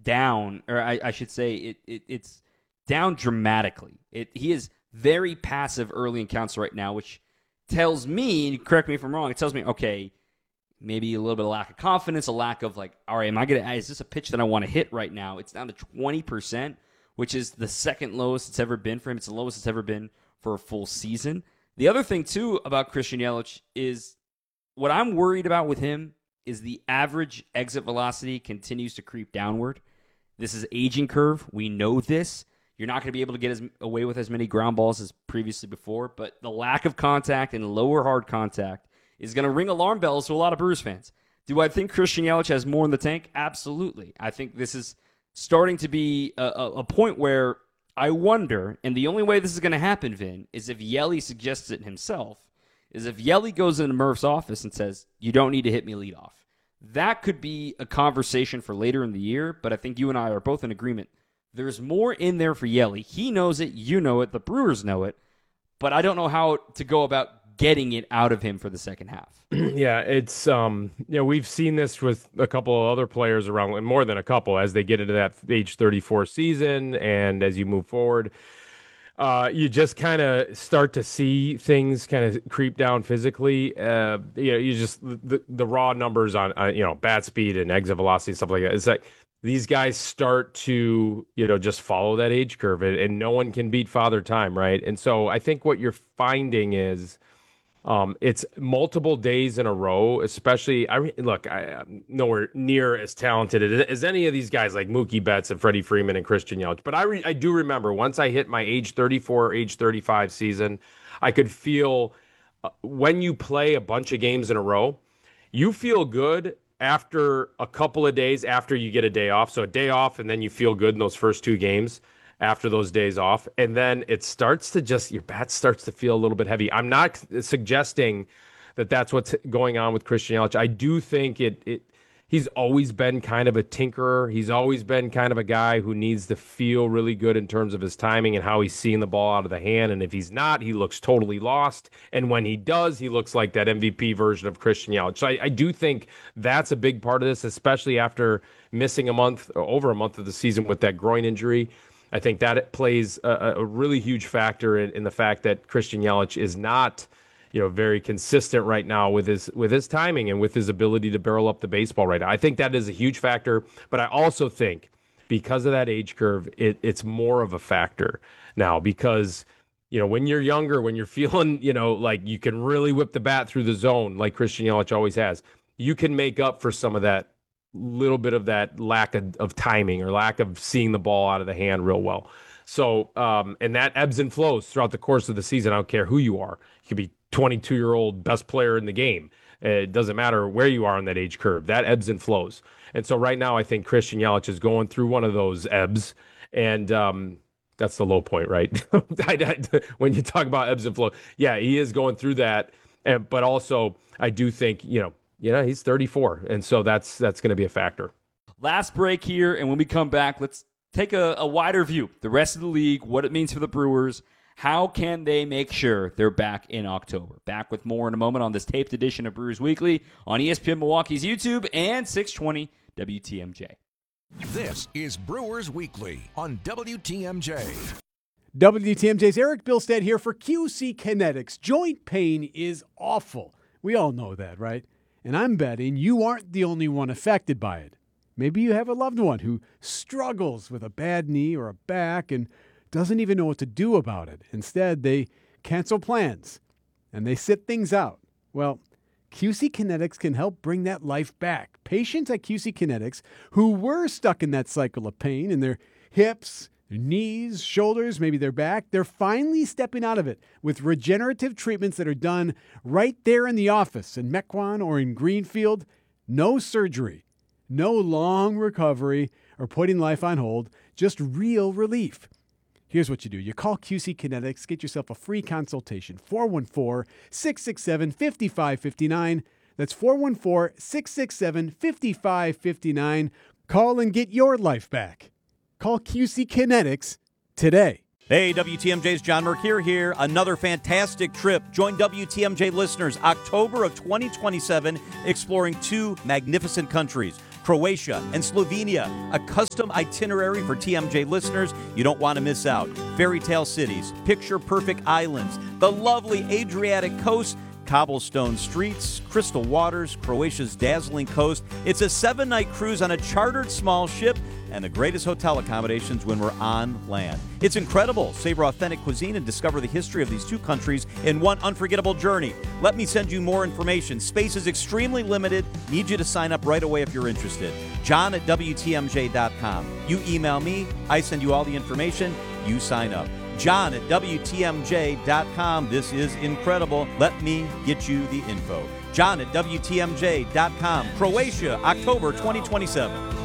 down, or I should say it's down dramatically. He is very passive early in counts right now, which tells me, correct me if I'm wrong, it tells me, okay, maybe a little bit of lack of confidence, a lack of like, all right, is this a pitch that I want to hit right now? It's down to 20%, which is the second lowest it's ever been for him. It's the lowest it's ever been for a full season. The other thing, too, about Christian Yelich is what I'm worried about with him is the average exit velocity continues to creep downward. This is aging curve. We know this. You're not going to be able to get away with as many ground balls as previously before, but the lack of contact and lower hard contact is going to ring alarm bells to a lot of Brewers fans. Do I think Christian Yelich has more in the tank? Absolutely. I think this is starting to be a point where I wonder, and the only way this is going to happen, Vin, is if Yelly suggests it himself, is if Yelly goes into Murph's office and says, you don't need to hit me leadoff. That could be a conversation for later in the year, but I think you and I are both in agreement. There's more in there for Yelly. He knows it. You know it. The Brewers know it. But I don't know how to go about getting it out of him for the second half. Yeah, it's we've seen this with a couple of other players around, and more than a couple, as they get into that age 34 season, and as you move forward, you just kind of start to see things kind of creep down physically. You just the raw numbers on bat speed and exit velocity and stuff like that. It's like these guys start to just follow that age curve, and no one can beat Father Time, right? And so I think what you're finding is it's multiple days in a row, especially. I'm nowhere near as talented as any of these guys like Mookie Betts and Freddie Freeman and Christian Yelich. But I do remember once I hit my age 34, age 35 season, I could feel when you play a bunch of games in a row, you feel good after a couple of days after you get a day off. So a day off, and then you feel good in those first two games after those days off. And then it starts to your bat starts to feel a little bit heavy. I'm not suggesting that that's what's going on with Christian Yelich. I do think he's always been kind of a tinkerer. He's always been kind of a guy who needs to feel really good in terms of his timing and how he's seeing the ball out of the hand. And if he's not, he looks totally lost. And when he does, he looks like that MVP version of Christian Yelich. So I do think that's a big part of this, especially after missing over a month of the season with that groin injury. I think that plays a really huge factor in the fact that Christian Yelich is not, very consistent right now with his timing and with his ability to barrel up the baseball right now. I think that is a huge factor, but I also think because of that age curve, it's more of a factor now because, when you're younger, when you're feeling, like you can really whip the bat through the zone like Christian Yelich always has, you can make up for some of that little bit of that lack of timing or lack of seeing the ball out of the hand real well. So, and that ebbs and flows throughout the course of the season. I don't care who you are. You could be 22-year-old best player in the game. It doesn't matter where you are on that age curve. That ebbs and flows. And so right now I think Christian Yelich is going through one of those ebbs, and that's the low point, right? When you talk about ebbs and flows, yeah, he is going through that. But also I do think, he's 34, and so that's going to be a factor. Last break here, and when we come back, let's take a wider view. The rest of the league, what it means for the Brewers, how can they make sure they're back in October? Back with more in a moment on this taped edition of Brewers Weekly on ESPN Milwaukee's YouTube and 620 WTMJ. This is Brewers Weekly on WTMJ. WTMJ's Eric Bilstead here for QC Kinetics. Joint pain is awful. We all know that, right? And I'm betting you aren't the only one affected by it. Maybe you have a loved one who struggles with a bad knee or a back and doesn't even know what to do about it. Instead, they cancel plans and they sit things out. Well, QC Kinetics can help bring that life back. Patients at QC Kinetics who were stuck in that cycle of pain in their hips, their knees, shoulders, maybe their back, they're finally stepping out of it with regenerative treatments that are done right there in the office in Mequon or in Greenfield. No surgery, no long recovery or putting life on hold, just real relief. Here's what you do. You call QC Kinetics, get yourself a free consultation, 414-667-5559. That's 414-667-5559. Call and get your life back. Call QC Kinetics today. Hey, WTMJ's John Mercure here. Another fantastic trip. Join WTMJ listeners October of 2027 exploring two magnificent countries, Croatia, and Slovenia. A custom itinerary for TMJ listeners you don't want to miss out. Fairy tale cities, picture-perfect islands, the lovely Adriatic coast, cobblestone streets, crystal waters, Croatia's dazzling coast. It's a 7-night cruise on a chartered small ship and the greatest hotel accommodations when we're on land. It's incredible. Savor authentic cuisine and discover the history of these two countries in one unforgettable journey. Let me send you more information. Space is extremely limited. Need you to sign up right away if you're interested. John at WTMJ.com. You email me, I send you all the information, you sign up. John at WTMJ.com. This is incredible. Let me get you the info. John at WTMJ.com. Croatia, October 2027.